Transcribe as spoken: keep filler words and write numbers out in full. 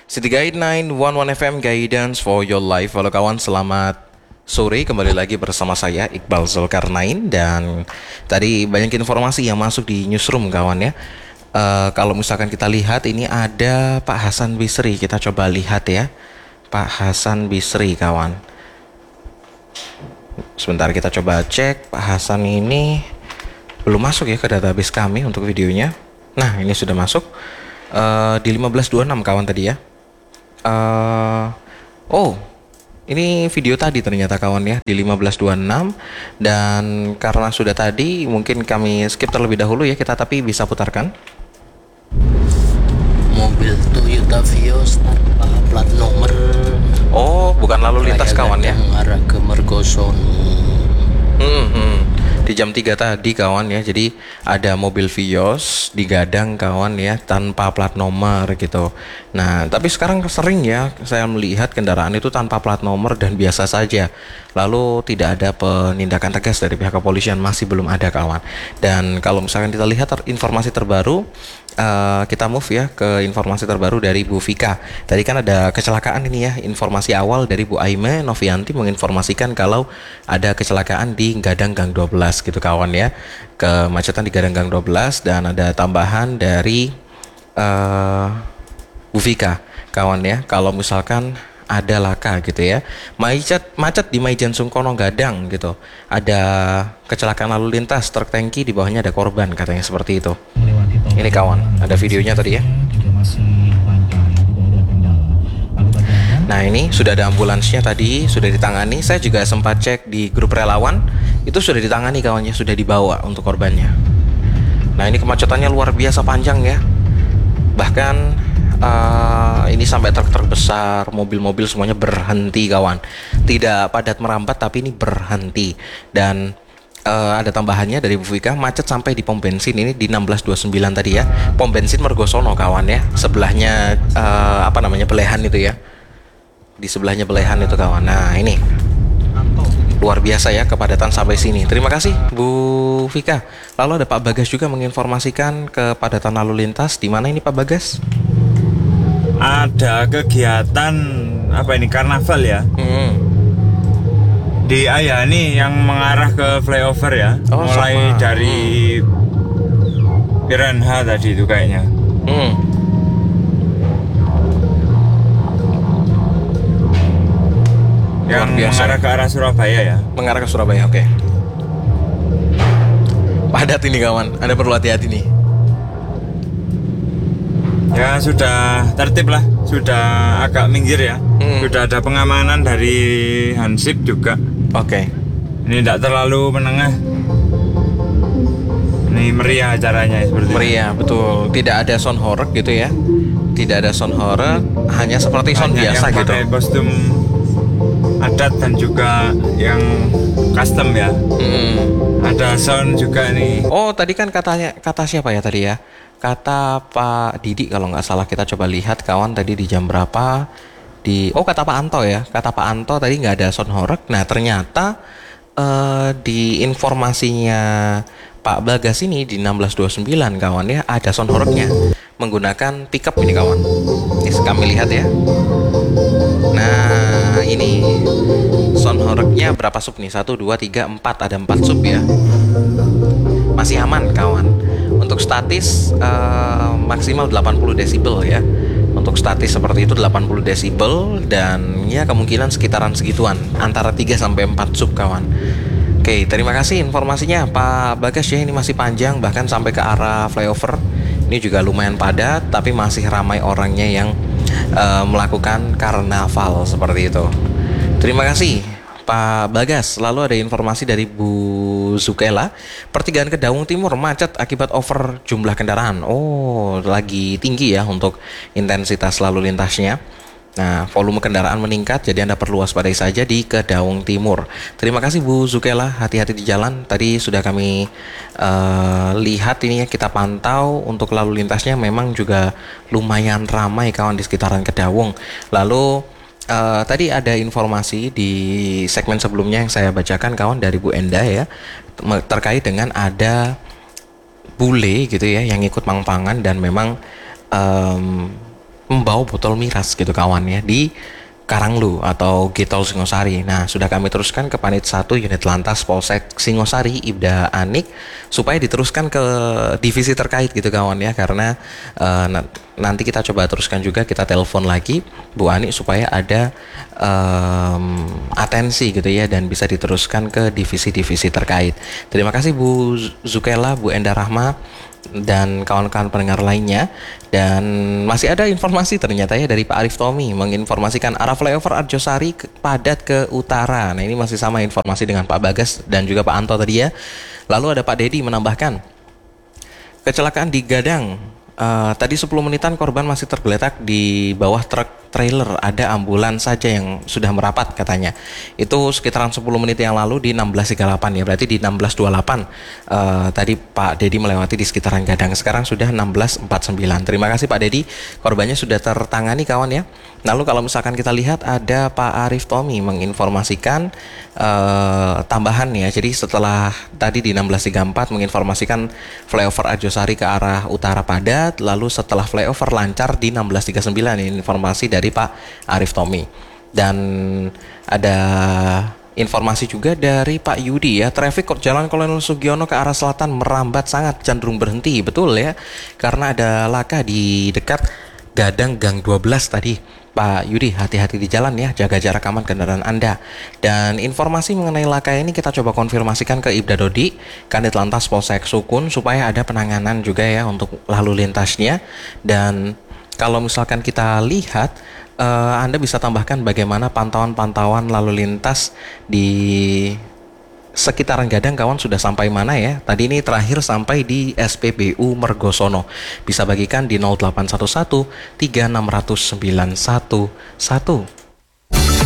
City Guide sembilan satu satu F M Guidance for your life. Halo kawan, selamat sore. Kembali lagi bersama saya Iqbal Zulkarnain. Dan tadi banyak informasi yang masuk di newsroom kawan ya. uh, Kalau misalkan kita lihat, ini ada Pak Hasan Bisri. Kita coba lihat ya, Pak Hasan Bisri kawan. Sebentar kita coba cek. Pak Hasan ini belum masuk ya ke database kami untuk videonya. Nah, ini sudah masuk uh, di lima belas dua puluh enam kawan tadi ya. Uh, oh, ini video tadi ternyata kawan ya, di lima belas dua puluh enam. Dan karena sudah tadi, mungkin kami skip terlebih dahulu ya kita, tapi bisa putarkan. Mobil Toyota Vios tanpa plat nomor. Oh, bukan lalu lintas kawan ya, mengarah ke Mergosono. hmm, hmm. Di jam tiga tadi kawan ya. Jadi ada mobil Vios digadang kawan ya, tanpa plat nomor gitu. Nah, tapi sekarang sering ya saya melihat kendaraan itu tanpa plat nomor dan biasa saja. Lalu tidak ada penindakan tegas dari pihak kepolisian, masih belum ada kawan. Dan kalau misalkan kita lihat ter informasi terbaru, uh, kita move ya ke informasi terbaru dari Bu Vika. Tadi kan ada kecelakaan ini ya, informasi awal dari Bu Aime Novianti menginformasikan kalau ada kecelakaan di Gadang Gang dua belas gitu kawan ya, kemacetan di Gadang Gang dua belas. Dan ada tambahan dari uh, Bu Vika kawan ya, kalau misalkan ada laka gitu ya, macet macet di Maijen Sungkono Gadang gitu, ada kecelakaan lalu lintas, truk tangki di bawahnya ada korban katanya, seperti itu. Ini kawan, ada videonya tadi ya. Nah, ini sudah ada ambulansnya tadi, sudah ditangani. Saya juga sempat cek di grup relawan, itu sudah ditangani kawannya, sudah dibawa untuk korbannya. Nah, ini kemacetannya luar biasa panjang ya. Bahkan uh, ini sampai truk-truk besar, mobil-mobil semuanya berhenti kawan. Tidak padat merambat, tapi ini berhenti. Dan uh, ada tambahannya dari Bu Vika, macet sampai di pom bensin ini di enam belas dua puluh sembilan tadi ya. Pom bensin Mergosono kawan ya. Sebelahnya uh, apa namanya, Belehan itu ya. Di sebelahnya Belehan itu kawan. Nah, ini luar biasa ya kepadatan sampai sini. Terima kasih Bu Vika. Lalu ada Pak Bagas juga menginformasikan kepadatan lalu lintas. Di mana ini Pak Bagas? Ada kegiatan apa ini, karnaval ya, hmm. di Ayani yang mengarah ke flyover ya. Oh, mulai sama. Dari hmm. Piranha tadi itu kayaknya. Hmm. Yang mengarah ke arah Surabaya ya. Mengarah ke Surabaya, oke. Okay. Padat ini kawan, Anda perlu hati-hati nih. Ya sudah tertib lah, sudah agak minggir ya. Hmm. Sudah ada pengamanan dari Hansip juga. Oke. Okay. Ini tidak terlalu menengah. Ini meriah acaranya seperti meriah, itu. Betul. Tidak ada sound horror gitu ya. Tidak ada sound horror, hanya seperti sound hanya biasa yang gitu. Pakai kostum adat dan juga yang custom ya. Hmm. Ada sound juga nih. Oh, tadi kan katanya, kata siapa ya tadi ya? Kata Pak Didi kalau nggak salah. Kita coba lihat kawan tadi di jam berapa. Di oh kata Pak Anto ya. Kata Pak Anto tadi nggak ada sound horror. Nah, ternyata uh, di informasinya Pak Bagas ini di enam belas dua puluh sembilan kawan ya, ada sound horrornya menggunakan pickup ini kawan. Ini kami lihat ya. Nah, ini sound horrornya berapa sub nih? satu, dua, tiga, empat. Ada empat sub ya. Masih aman kawan. Untuk statis uh, maksimal delapan puluh desibel ya. Untuk statis seperti itu delapan puluh desibel. Dan ya kemungkinan sekitaran segituan, antara tiga sampai empat sub kawan. Oke, terima kasih informasinya Pak Bagas ya. Ini masih panjang, bahkan sampai ke arah flyover. Ini juga lumayan padat, tapi masih ramai orangnya yang uh, melakukan karnaval seperti itu. Terima kasih Pak Bagas. Lalu ada informasi dari Bu Zukela, pertigaan Kedaung Timur macet akibat over jumlah kendaraan. Oh, lagi tinggi ya untuk intensitas lalu lintasnya. Nah, volume kendaraan meningkat, jadi Anda perlu waspadai saja di Kedaung Timur. Terima kasih Bu Zukela, hati-hati di jalan. Tadi sudah kami uh, lihat ini ya, kita pantau untuk lalu lintasnya memang juga lumayan ramai kawan di sekitaran Kedaung. Lalu uh, tadi ada informasi di segmen sebelumnya yang saya bacakan kawan dari Bu Enda ya, terkait dengan ada bule gitu ya yang ikut mangpangan dan memang um, membawa botol miras gitu kawan ya di Karanglu atau Getol Singosari. Nah, sudah kami teruskan ke Panit satu Unit Lantas Polsek Singosari Ibda Anik supaya diteruskan ke divisi terkait gitu kawan ya, karena uh, nanti kita coba teruskan juga, kita telepon lagi Bu Anik supaya ada um, atensi gitu ya dan bisa diteruskan ke divisi-divisi terkait. Terima kasih Bu Zukela, Bu Enda Rahma dan kawan-kawan pendengar lainnya. Dan masih ada informasi ternyata ya dari Pak Arif Tommy menginformasikan arah flyover Arjosari ke, padat ke utara. Nah, ini masih sama informasi dengan Pak Bagas dan juga Pak Anto tadi ya. Lalu ada Pak Dedi menambahkan kecelakaan di Gadang. Uh, tadi sepuluh menitan korban masih tergeletak di bawah truk trailer. Ada ambulan saja yang sudah merapat katanya. Itu sekitaran sepuluh menit yang lalu di enam belas tiga puluh delapan ya. Berarti di enam belas dua puluh delapan uh, tadi Pak Dedi melewati di sekitaran Gadang. Sekarang sudah enam belas empat puluh sembilan. Terima kasih Pak Dedi. Korbannya sudah tertangani kawan ya. Lalu kalau misalkan kita lihat ada Pak Arif Tommy menginformasikan uh, tambahan ya. Jadi setelah tadi di enam belas tiga puluh empat menginformasikan flyover Arjosari ke arah utara padat. Lalu setelah flyover lancar di enam belas tiga puluh sembilan. Ini informasi dari Pak Arif Tommy. Dan ada informasi juga dari Pak Yudi ya, traffic Jalan Kolonel Sugiono ke arah selatan merambat sangat, cenderung berhenti. Betul ya, karena ada laka di dekat Gadang Gang dua belas tadi. Pak Yudi, hati-hati di jalan ya, jaga jarak aman kendaraan Anda. Dan informasi mengenai laka ini kita coba konfirmasikan ke Ibda Dodi, Kanit Lantas Polsek Sukun, supaya ada penanganan juga ya untuk lalu lintasnya. Dan kalau misalkan kita lihat, uh, Anda bisa tambahkan bagaimana pantauan-pantauan lalu lintas di sekitaran Gadang kawan sudah sampai mana ya. Tadi ini terakhir sampai di S P B U Mergosono. Bisa bagikan di nol delapan satu satu tiga enam nol nol sembilan satu satu.